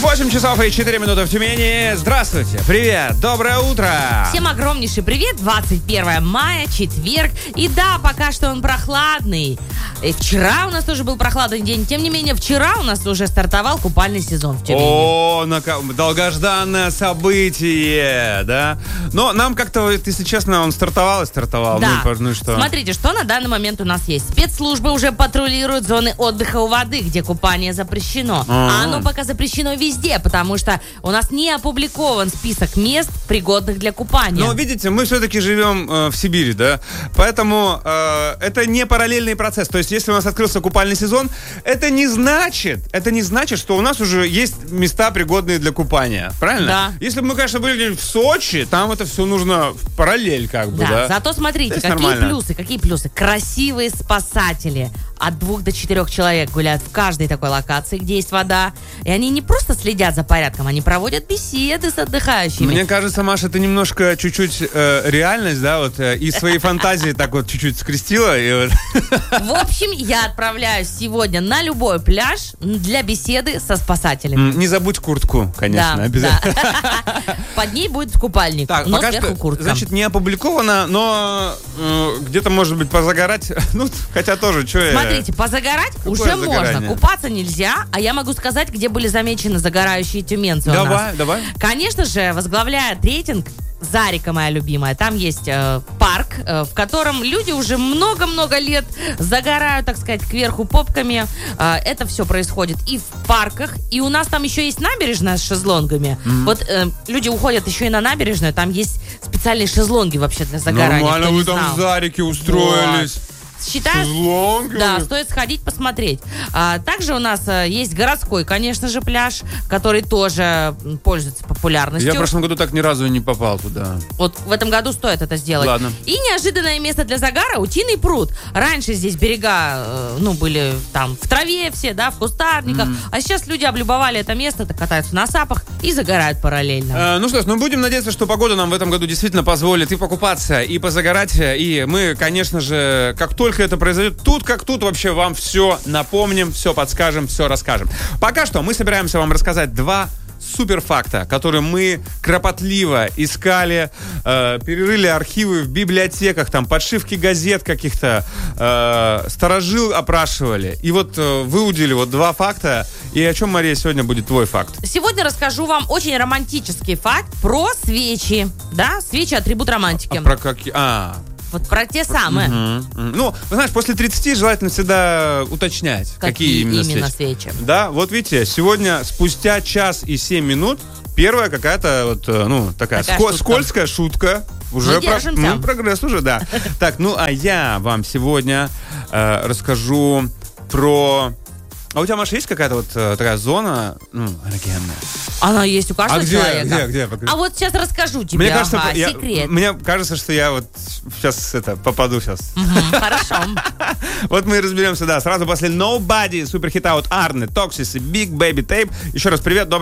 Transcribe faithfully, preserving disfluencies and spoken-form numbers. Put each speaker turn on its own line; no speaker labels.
восемь часов и четыре минуты в Тюмени. Здравствуйте, привет, доброе утро.
Всем огромнейший привет. двадцать первое мая, четверг. И да, пока что он прохладный. И вчера у нас тоже был прохладный день. Тем не менее, вчера у нас уже стартовал купальный сезон в Тюмени.
О, долгожданное событие, да? Но нам как-то, если честно, он стартовал и стартовал.
Да.
Ну, ну что?
Смотрите, что на данный момент у нас есть. Спецслужбы уже патрулируют зоны отдыха у воды, где купание запрещено. А, а оно пока запрещено везде, потому что у нас не опубликован список мест, пригодных для купания.
Но видите, мы все-таки живем э, в Сибири, да? Поэтому э, это не параллельный процесс. То есть, если у нас открылся купальный сезон, это не значит, это не значит, что у нас уже есть места, пригодные для купания. Правильно?
Да.
Если бы мы, конечно, были в Сочи, там это все нужно в параллель, как бы,
да.
да?
Зато смотрите,
здесь
какие
нормально.
плюсы, какие плюсы. Красивые спасатели. От двух до четырех человек гуляют в каждой такой локации, где есть вода. И они не просто следят за порядком, они проводят беседы с отдыхающими.
Мне кажется, Маша, ты немножко чуть-чуть э, реальность, да, вот э, и свои фантазии так вот чуть-чуть скрестила. И вот.
В общем, я отправляюсь сегодня на любой пляж для беседы со спасателями.
Не забудь куртку, конечно,
Да,
обязательно.
да. Под ней будет купальник,
Так,
но
пока
сверху
что,
куртка.
значит, не опубликовано, но э, где-то, может быть, позагорать. Ну, хотя тоже, что я...
Смотрите, позагорать
Какое
уже
загорание?
можно. Купаться нельзя, а я могу сказать, где были замечены загорающие тюменцы у нас.
Давай, давай.
Конечно же, возглавляет рейтинг Зарика, моя любимая. Там есть э, парк, э, в котором люди уже много-много лет загорают, так сказать, кверху попками. Э, это все происходит и в парках, и у нас там еще есть набережная с шезлонгами. Mm-hmm. Вот э, люди уходят еще и на набережную, там есть специальные шезлонги вообще для загорания.
Нормально
кто
вы
не
там
знал.
в Зарике устроились.
Вот. Считаю,
Шезлонги?
да, стоит сходить посмотреть. А, также у нас а, есть городской, конечно же, пляж, который тоже пользуется популярностью.
Я в прошлом году так ни разу и не попал туда.
Вот в этом году стоит это сделать.
Ладно.
И неожиданное место для загара — Утиный пруд. Раньше здесь берега, э, ну, были там в траве все, да, в кустарниках. Mm. А сейчас люди облюбовали это место, катаются на сапах и загорают параллельно.
Э, ну что ж, ну будем надеяться, что погода нам в этом году действительно позволит и покупаться, и позагорать. И мы, конечно же, как только это произойдет, тут как тут вообще вам все напомним, все подскажем, все расскажем. Пока что мы собираемся вам рассказать два суперфакта, которые мы кропотливо искали, э, перерыли архивы в библиотеках, там подшивки газет каких-то, э, старожил опрашивали. И вот э, выудили вот два факта. И о чем, Мария, сегодня будет твой факт?
Сегодня расскажу вам очень романтический факт про свечи. Да, свечи — атрибут романтики.
А, про какие? А,
Вот про те самые.
Угу. Ну, вы знаешь, после тридцати желательно всегда уточнять, какие,
Какие
именно,
именно
свечи.
свечи.
Да, вот видите, сегодня спустя час и семь минут первая какая-то вот, ну, такая,
Такая
ско-
шутка.
скользкая шутка. Уже
Мы держимся.
ну, прогресс уже, да. Так, ну, а я вам сегодня э, расскажу про... А у тебя, Маша, есть какая-то вот э, такая зона, ну, эрогенная?
Она есть у каждого
А где,
человека.
где, где? Покажи.
А вот сейчас расскажу тебе.
Мне кажется,
ага,
я,
секрет.
мне кажется, что я вот сейчас это попаду сейчас.
Мгм, хорошо.
Вот мы и разберемся, да, сразу после Nobody, суперхита от Арны, Toxis и Big Baby Tape. Еще раз привет, добрый